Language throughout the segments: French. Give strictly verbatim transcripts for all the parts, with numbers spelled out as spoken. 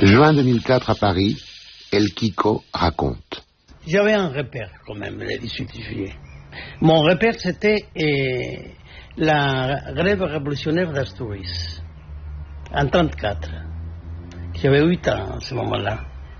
Juin deux mille quatre à Paris, El Kiko raconte. J'avais un repère quand même le dix-huit juillet. Mon repère c'était eh, la grève révolutionnaire d'Astouris en trente-quatre. J'avais huit ans à ce moment-là.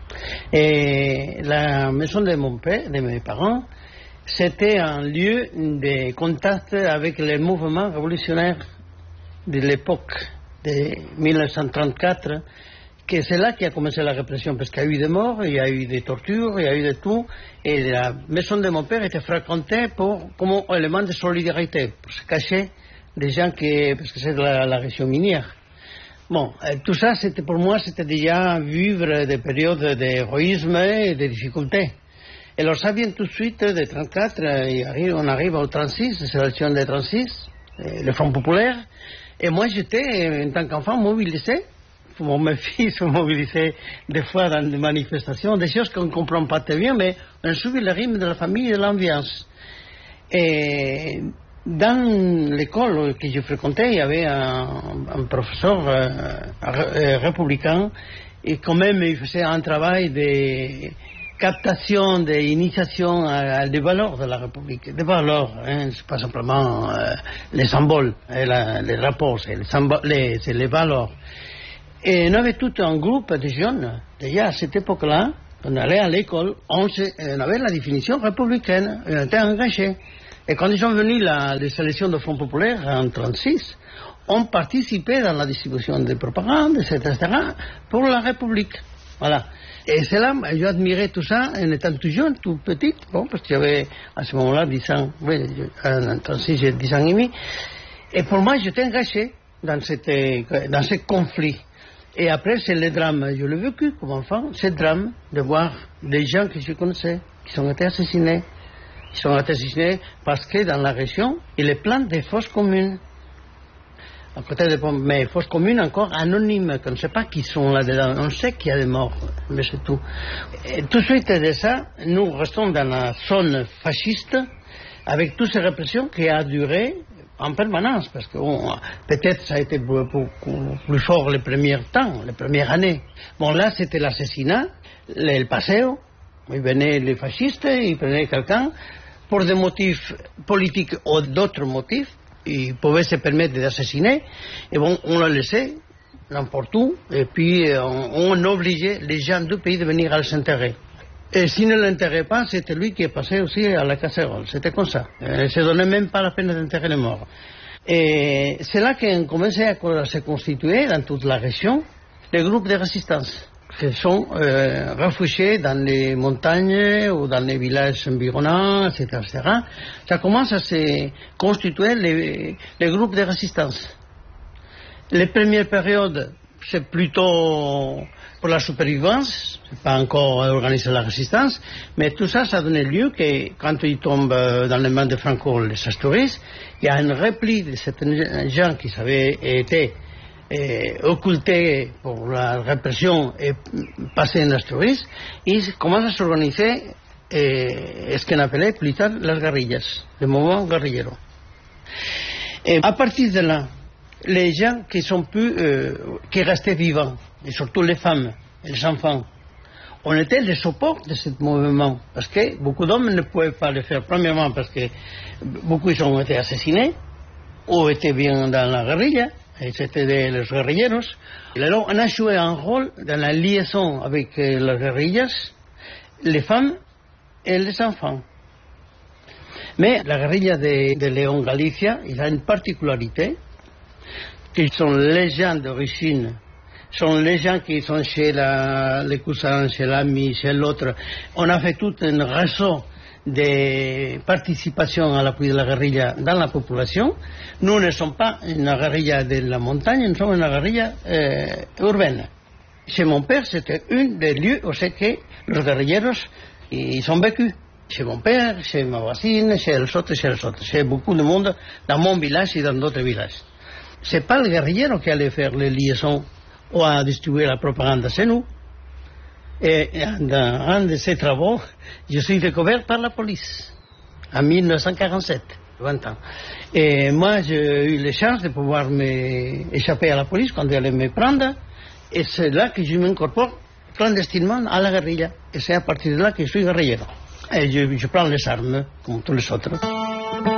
Et la maison de mon père, de mes parents, c'était un lieu de contact avec les mouvements révolutionnaires de l'époque de mille neuf cent trente-quatre, que c'est là qui a commencé la répression, parce qu'il y a eu des morts, il y a eu des tortures, il y a eu de tout, et la maison de mon père était fréquentée pour, comme élément de solidarité, pour se cacher des gens qui, parce que c'est de la, la région minière. Bon, euh, tout ça, c'était pour moi, c'était déjà vivre des périodes d'héroïsme et de difficultés. Et alors ça vient tout de suite de trente-quatre, et arrive, on arrive au trente-six, c'est l'élection de trente-six, le Front populaire, et moi j'étais, en tant qu'enfant, mobilisé. Pour mes fils sont mobilisés des fois dans des manifestations, des choses qu'on ne comprend pas très bien, mais on suit le rythme de la famille et de l'ambiance. Et dans l'école que je fréquentais, il y avait un, un professeur euh, républicain, et quand même il faisait un travail de captation, d'initiation à, à des valeurs de la République, des valeurs, hein, c'est pas simplement euh, les symboles, et la, les rapports, c'est les, symboles, les, c'est les valeurs. Et on avait tout un groupe de jeunes, déjà à cette époque-là, on allait à l'école, on, on avait la définition républicaine, on était engagés. Et quand ils sont venus la, les sélections de Front populaire en trente-six, on participait dans la distribution des propagandes, et cetera, pour la République. Voilà. Et c'est là, j'ai admiré tout ça en étant tout jeune, tout petit, bon, parce que j'avais à ce moment-là dix ans, oui, en trente-six, j'ai dix ans et demi. Et pour moi, j'étais engagé dans, cette, dans ce conflit. Et après, c'est le drame. Je l'ai vécu comme enfant, ce drame de voir des gens que je connaissais, qui ont été assassinés. Ils sont été assassinés parce que dans la région, il est plein de fosses communes. À côté de, mais fosses communes encore anonymes, qu'on ne sait pas qui sont là-dedans. On sait qu'il y a des morts, mais c'est tout. Et tout de suite de ça, nous restons dans la zone fasciste, avec toutes ces répressions qui a duré en permanence, parce que bon, peut-être ça a été beaucoup plus fort les premiers temps, les premières années. Bon, là, c'était l'assassinat, le paseo, ils venaient les fascistes, ils prenaient quelqu'un, pour des motifs politiques ou d'autres motifs, ils pouvaient se permettre d'assassiner, et bon, on l'a laissé n'importe où, et puis on, on obligeait les gens du pays de venir à s'enterrer. Et s'il ne l'enterrait pas, c'était lui qui est passé aussi à la casserole. C'était comme ça. Il ne se donnait même pas la peine d'enterrer les morts. Et c'est là qu'on commençait à se constituer dans toute la région les groupes de résistance qui sont euh, réfugiés dans les montagnes ou dans les villages environnants, et cetera, et cetera. Ça commence à se constituer les, les groupes de résistance. Les premières périodes, c'est plutôt pour la supervivance, c'est pas encore organiser la résistance, mais tout ça, ça a donné lieu que quand ils tombent dans les mains de Franco, les Astouris, il y a un repli de certains gens qui avaient été eh, occultés pour la répression et passés en Astouris, ils commencent à s'organiser eh, ce qu'on appelait plus tard les guerrillas, le mouvement guerrillero. Et à partir de là, les gens qui sont plus, euh, qui restaient vivants, et surtout les femmes et les enfants, on était les supports de ce mouvement, parce que beaucoup d'hommes ne pouvaient pas le faire, premièrement parce que beaucoup ils ont été assassinés, ou étaient bien dans la guérilla, et c'était des les guerrilleros. Et alors on a joué un rôle dans la liaison avec les guerrillas, les femmes et les enfants. Mais la guérilla de, de Léon Galicia, il a une particularité, qui sont les gens d'origine, sont les gens qui sont chez la, les cousins, chez l'ami, chez l'autre. On a fait tout un réseau de participation à l'appui de la guérilla dans la population. Nous ne sommes pas une guérilla de la montagne, nous sommes une guérilla euh, urbaine. Chez mon père, c'était un des lieux où c'est que les guerrilleros ils ont vécu. Chez mon père, chez ma voisine, chez les autres, chez les autres. Chez beaucoup de monde dans mon village et dans d'autres villages. C'est pas le guerrillero qui allait faire les liaisons ou à distribuer la propagande, c'est nous. Et dans un de ces travaux, je suis découvert par la police, en mille neuf cent quarante-sept, vingt ans. Et moi, j'ai eu la chance de pouvoir m'échapper à la police quand elle allait me prendre, et c'est là que je m'incorpore clandestinement à la guérilla. Et c'est à partir de là que je suis guerrillero. Et je, je prends les armes, comme tous les autres.